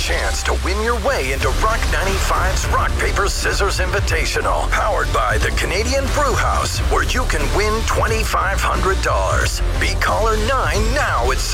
chance to win your way into Rock 95's Rock, Paper, Scissors Invitational, powered by the Canadian Brew House, where you can win $2,500. Be caller 9 now at